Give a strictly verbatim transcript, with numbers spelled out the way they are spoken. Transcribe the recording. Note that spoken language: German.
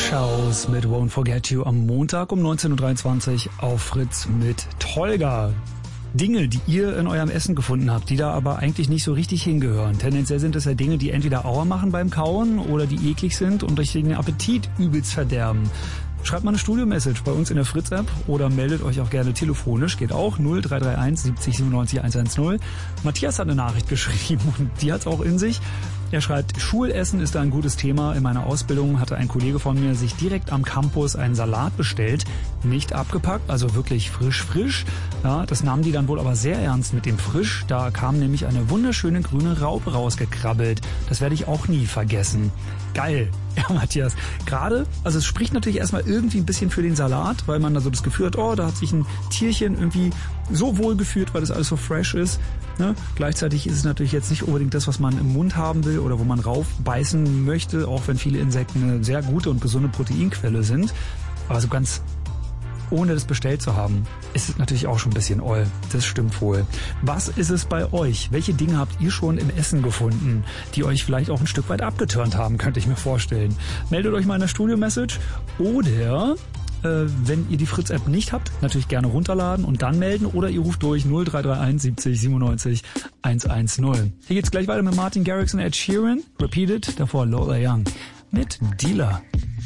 Shows mit Won't Forget You am Montag um neunzehn Uhr dreiundzwanzig auf Fritz mit Tolga. Dinge, die ihr in eurem Essen gefunden habt, die da aber eigentlich nicht so richtig hingehören. Tendenziell sind es ja Dinge, die entweder Aua machen beim Kauen oder die eklig sind und euch den Appetit übelst verderben. Schreibt mal eine Studio-Message bei uns in der Fritz-App oder meldet euch auch gerne telefonisch. Geht auch null drei drei eins siebzig siebenundneunzig hundertzehn. Matthias hat eine Nachricht geschrieben und die hat's auch in sich. Er schreibt, Schulessen ist ein gutes Thema. In meiner Ausbildung hatte ein Kollege von mir sich direkt am Campus einen Salat bestellt. Nicht abgepackt, also wirklich frisch, frisch. Ja, das nahmen die dann wohl aber sehr ernst mit dem frisch. Da kam nämlich eine wunderschöne grüne Raupe rausgekrabbelt. Das werde ich auch nie vergessen. Geil. Ja, Matthias. Gerade, also es spricht natürlich erstmal irgendwie ein bisschen für den Salat, weil man da so das Gefühl hat, oh, da hat sich ein Tierchen irgendwie so wohl gefühlt, weil das alles so fresh ist. Ne? Gleichzeitig ist es natürlich jetzt nicht unbedingt das, was man im Mund haben will oder wo man raufbeißen möchte, auch wenn viele Insekten eine sehr gute und gesunde Proteinquelle sind. Aber so ganz ohne das bestellt zu haben, ist es natürlich auch schon ein bisschen oll. Das stimmt wohl. Was ist es bei euch? Welche Dinge habt ihr schon im Essen gefunden, die euch vielleicht auch ein Stück weit abgeturnt haben, könnte ich mir vorstellen. Meldet euch mal in der Studio-Message oder äh, wenn ihr die Fritz-App nicht habt, natürlich gerne runterladen und dann melden oder ihr ruft durch null drei drei eins siebzig siebenundneunzig hundertzehn. Hier geht's gleich weiter mit Martin Garrix und Ed Sheeran. Repeated, davor Lola Young mit Dealer.